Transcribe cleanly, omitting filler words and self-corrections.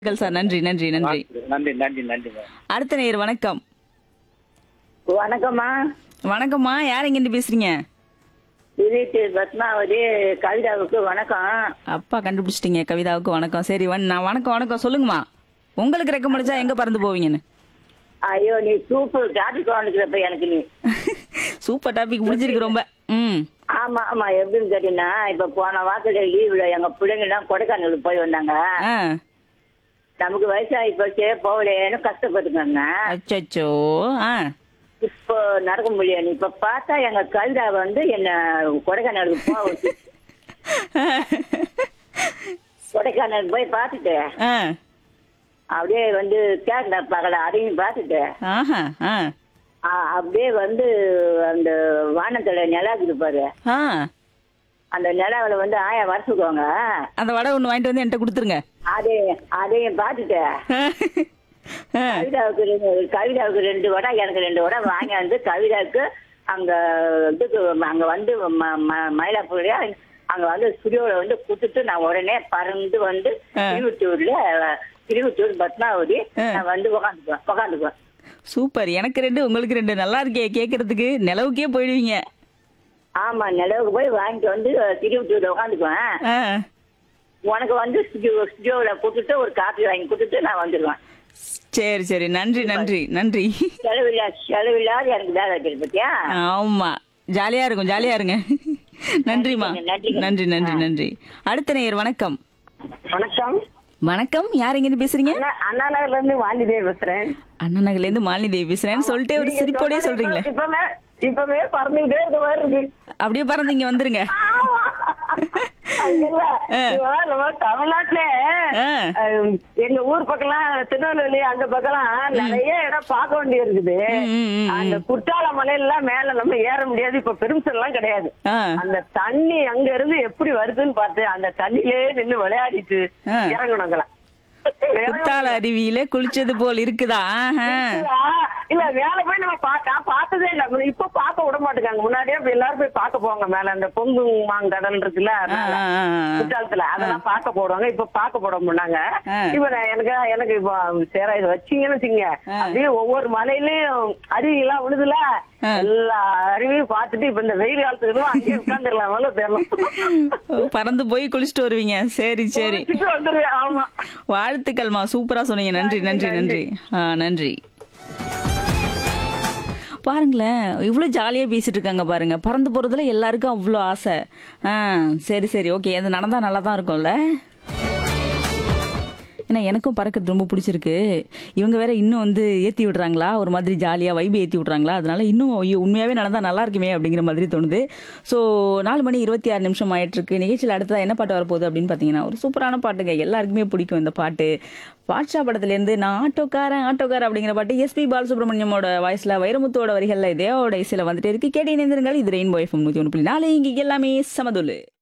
Sir. நன்றி, நன்றி, நன்றி. நன்றி நன்றி நன்றிங்க. அடுத்த நேயர் வணக்கம். வணக்கம்மா. வணக்கம்மா. யார் எங்கிருந்து பேசுறீங்க? விஜய் பத்மாவதி. கவிதாவுக்கு வணக்கம். அப்பா கண்டுபிடிச்சிட்டீங்க. கவிதாவுக்கு வணக்கம். சரி நான் வணக்கம் வணக்கம் சொல்லுங்கம்மா. உங்களுக்கு ரெக்கம் முடிச்சா எங்க பறந்து போவீங்கன்னு. ஐயோ, நீ சூப்பர் டாபிக் வந்துக்கிறப்ப எனக்கு நீ. சூப்பர் டாபிக் முடிஞ்சிருக்கு ரொம்ப. ஆமா ஆமா. எப்படின்னு கேட்டீங்கன்னா, இப்ப போன வாரத்துல லீவுல எங்க பிள்ளைங்க எல்லாம் கொடைக்கானலுக்கு போய் வந்தாங்க. ஆ. நமக்கு வயசாகி போச்சு, போகலேன்னு கஷ்டப்பட்டுக்காங்க. அச்சோ. ஆ. இப்போ நடக்க முடியாது. இப்ப பார்த்தா எங்க கவிதா வந்து என்ன கொடைக்கானலுக்கு போக கொடைக்கானலுக்கு போய் பார்த்துட்டு ஆ. அப்படியே வந்து கேட்கல பார்க்கல அதையும் பார்த்துட்டு ஆஹா. ஆ. அப்படியே வந்து அந்த வானத்துல நிலா இருப்பாரு. ஆ. அந்த நிலாவில வந்து ஆயா வரைச்சுக்கோங்க. அந்த வடை ஒண்ணு வாங்கிட்டு வந்து என்கிட்ட கொடுத்துருங்க. அதையும் பார்த்துட்டு கவிதாவுக்கு 2 வடை, எனக்கு 2 வடை வாங்கி வந்து கவிதாவுக்கு அங்க இதுக்கு அங்க வந்து மயிலாப்பூர்ல அங்க வந்து ஸ்டுடியோல வந்து கொடுத்துட்டு நான் உடனே பறந்து வந்து திருவத்தூர் பத்மாவதி நான் வந்து உக்காந்துக்குவேன். சூப்பர். எனக்கு 2 உங்களுக்கு 2 நல்லா இருக்கே கேக்குறதுக்கு. நிலவுக்கே போயிடுவீங்க. ஆமா, நிலவுக்கு போய் வாங்கிட்டு வந்து திருவத்தூர்ல உக்காந்துக்குவேன். ஆ. உனக்கு வந்து ஸ்டுடியோல கொடுத்துட்டு ஒரு காப்பி வாங்கி கொடுத்துட்டு நான் வந்துடுவேன். சரி சரி. நன்றி நன்றி நன்றி. செலவில்லாத எனக்கு வேலை வைக்கிறது பத்தியா. ஆமா, ஜாலியா இருக்கும். ஜாலியா இருங்க. நன்றிமா. நன்றிங்க. நன்றி நன்றி நன்றி. அடுத்த நேயர் வணக்கம். வணக்கம். வணக்கம். யார் எங்க இருந்து பேசுறீங்க? அண்ணா நகர்ல இருந்து வாலிதேவி பேசுறேன். அண்ணா நகர்ல இருந்து மாலினி தேவி பேசுறேன்னு சொல்லிட்டு ஒரு சிரிப்போடயே சொல்றீங்களே. இப்பவே பறந்துகிட்டே இருக்க மாதிரி இருக்கு. அப்படியே பறந்து இங்க வந்துருங்க. தமிழ்நாட்டுல எங்க ஊர் பக்கம்லாம் திருநெல்வேலி அந்த பக்கம்லாம் நிறைய இடம் பார்க்க வேண்டிய இருக்குது. அந்த குற்றால மலையெல்லாம் மேல நம்ம ஏற முடியாது. இப்ப பெரும்சல் எல்லாம் கிடையாது. அந்த தண்ணி அங்க இருந்து எப்படி வருதுன்னு பார்த்து அந்த தண்ணியிலே நின்று விளையாடிட்டு இறங்கணுங்களாம். குத்தால அருவியில குளிச்சது போல் இருக்குதா? இல்ல வேலை போய் நம்ம பார்த்ததே இல்ல. இப்ப பார்க்க விட மாட்டேங்காங்க. முன்னாடியே எல்லாரும் போய் பார்க்க போவாங்க. மேல அந்த பொங்கு மாங்கடல் இருக்குல்ல குற்றாலத்துல, அதெல்லாம் பார்க்க போடுவாங்க. இப்ப பார்க்க போட முன்னாங்க. இப்ப எனக்கு இப்ப சரி இதை வச்சீங்கன்னு வச்சுங்க, அப்படியே ஒவ்வொரு மலையிலயும் அருவி எல்லாம் விழுதுல, எல்லா அருவியும் பார்த்துட்டு இப்ப இந்த வெயில் காலத்துக்கு அங்கேயே உட்காந்துடலாம். தெரியலாம் பறந்து போய் குளிச்சுட்டு வருவீங்க. சரி சரி. வந்துருவேன். ஆமா, வாழ்த்துக்கள்மா. சூப்பரா சொன்னீங்க. நன்றி நன்றி நன்றி. நன்றி. பாருங்களேன், இவ்வளோ ஜாலியாக பேசிட்டு இருக்காங்க பாருங்க. பறந்து போகிறதுல எல்லாருக்கும் அவ்வளோ ஆசை. சரி சரி. ஓகே, அது நடந்தால் நல்லா தான் இருக்கும்ல. ஏன்னா எனக்கும் பறக்கிறது ரொம்ப பிடிச்சிருக்கு. இவங்க வேற இன்னும் வந்து ஏற்றி விடுறாங்களா, ஒரு மாதிரி ஜாலியாக வைபை ஏற்றி விடுறாங்களா, அதனால இன்னும் உண்மையாகவே நடந்தால் நல்லா இருக்குமே அப்படிங்கிற மாதிரி தோணுது. ஸோ 4:26 ஆயிட்டிருக்கு. நிகழ்ச்சியில் அடுத்ததாக என்ன பாட்டு வரப்போகுது அப்படின்னு பார்த்தீங்கன்னா, ஒரு சூப்பரான பாட்டுங்க. எல்லாருக்குமே பிடிக்கும் இந்த பாட்டு. பாட்ஷா படத்துலேருந்து நான் ஆட்டோக்காரன் அப்படிங்கிற பாட்டு எஸ்பி பாலசுப்ரமணியமோட வாய்ஸில், வைரமுத்தோட வரிகளில், தேவோட இசையில் வந்துட்டு இருக்கு. கேட்டு இணைந்திருங்கள். இது ரெயின்போ FM 101.4. இங்கே எல்லாமே சமதுல்லு.